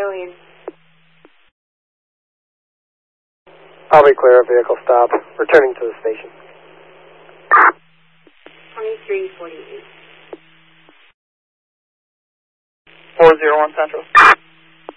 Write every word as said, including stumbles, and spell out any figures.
alien. I'll be clear of vehicle stop. Returning to the station. twenty-three forty-eight. four zero one Central.